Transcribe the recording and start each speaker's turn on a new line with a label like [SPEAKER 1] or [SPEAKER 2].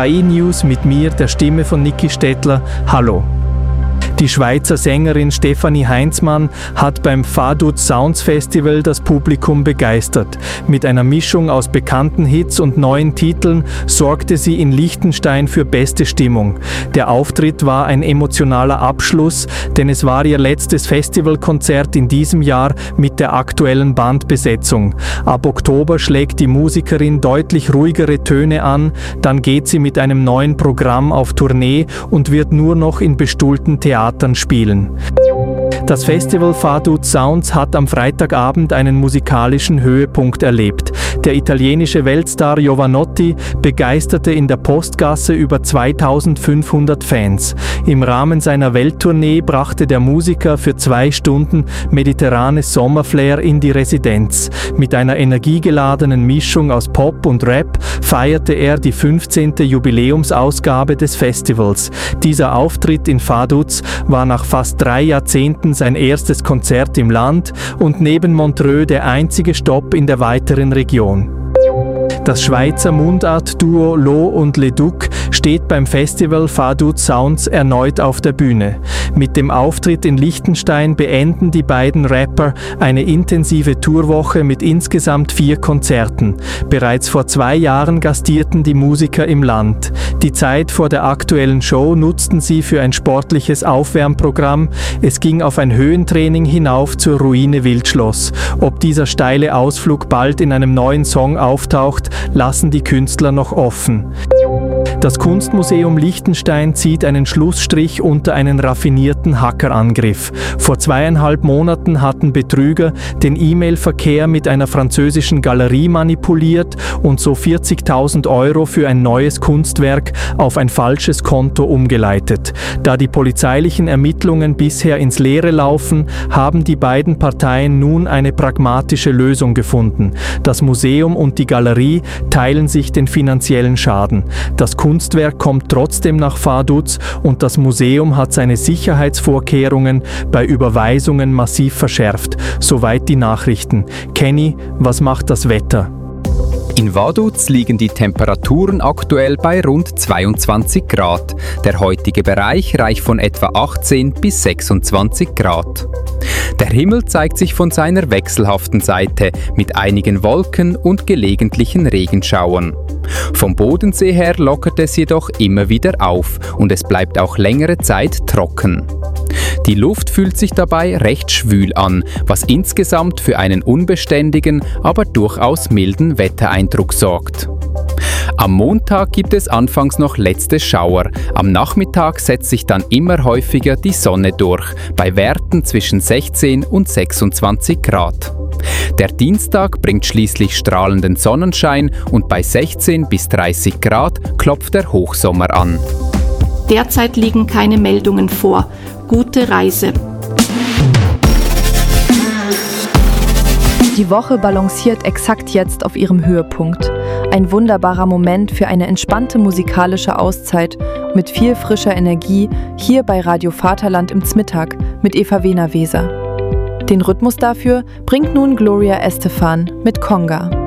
[SPEAKER 1] KI News mit mir, der Stimme von Niki Stettler. Hallo. Die Schweizer Sängerin Stefanie Heinzmann hat beim Vaduz Sounds Festival das Publikum begeistert. Mit einer Mischung aus bekannten Hits und neuen Titeln sorgte sie in Liechtenstein für beste Stimmung. Der Auftritt war ein emotionaler Abschluss, denn es war ihr letztes Festivalkonzert in diesem Jahr mit der aktuellen Bandbesetzung. Ab Oktober schlägt die Musikerin deutlich ruhigere Töne an, dann geht sie mit einem neuen Programm auf Tournee und wird nur noch in bestuhlten Theatern spielen. Das Festival Vaduz Sounds hat am Freitagabend einen musikalischen Höhepunkt erlebt. Der italienische Weltstar Jovanotti begeisterte in der Postgasse über 2500 Fans. Im Rahmen seiner Welttournee brachte der Musiker für 2 Stunden mediterranes Sommerflair in die Residenz. Mit einer energiegeladenen Mischung aus Pop und Rap feierte er die 15. Jubiläumsausgabe des Festivals. Dieser Auftritt in Vaduz war nach fast 3 Jahrzehnten sein erstes Konzert im Land und neben Montreux der einzige Stopp in der weiteren Region. Das Schweizer Mundart-Duo Lo und Leduc steht beim Festival Vaduz Sounds erneut auf der Bühne. Mit dem Auftritt in Liechtenstein beenden die beiden Rapper eine intensive Tourwoche mit insgesamt 4 Konzerten. Bereits vor 2 Jahren gastierten die Musiker im Land. Die Zeit vor der aktuellen Show nutzten sie für ein sportliches Aufwärmprogramm. Es ging auf ein Höhentraining hinauf zur Ruine Wildschloss. Ob dieser steile Ausflug bald in einem neuen Song auftaucht, lassen die Künstler noch offen. Das Kunstmuseum Liechtenstein zieht einen Schlussstrich unter einen raffinierten Hackerangriff. Vor 2,5 Monaten hatten Betrüger den E-Mail-Verkehr mit einer französischen Galerie manipuliert und so 40.000 € für ein neues Kunstwerk auf ein falsches Konto umgeleitet. Da die polizeilichen Ermittlungen bisher ins Leere laufen, haben die beiden Parteien nun eine pragmatische Lösung gefunden. Das Museum und die Galerie teilen sich den finanziellen Schaden. Das Kunstwerk kommt trotzdem nach Vaduz und das Museum hat seine Sicherheitsvorkehrungen bei Überweisungen massiv verschärft. Soweit die Nachrichten. Kenny, was macht das Wetter?
[SPEAKER 2] In Vaduz liegen die Temperaturen aktuell bei rund 22 Grad. Der heutige Bereich reicht von etwa 18 bis 26 Grad. Der Himmel zeigt sich von seiner wechselhaften Seite mit einigen Wolken und gelegentlichen Regenschauern. Vom Bodensee her lockert es jedoch immer wieder auf und es bleibt auch längere Zeit trocken. Die Luft fühlt sich dabei recht schwül an, was insgesamt für einen unbeständigen, aber durchaus milden Wettereindruck sorgt. Am Montag gibt es anfangs noch letzte Schauer. Am Nachmittag setzt sich dann immer häufiger die Sonne durch, bei Werten zwischen 16 und 26 Grad. Der Dienstag bringt schließlich strahlenden Sonnenschein und bei 16 bis 30 Grad klopft der Hochsommer an.
[SPEAKER 3] Derzeit liegen keine Meldungen vor. Gute Reise.
[SPEAKER 4] Die Woche balanciert exakt jetzt auf ihrem Höhepunkt. Ein wunderbarer Moment für eine entspannte musikalische Auszeit mit viel frischer Energie hier bei Radio Vaterland im Zmittag mit Eva Wehner-Weser. Den Rhythmus dafür bringt nun Gloria Estefan mit Conga.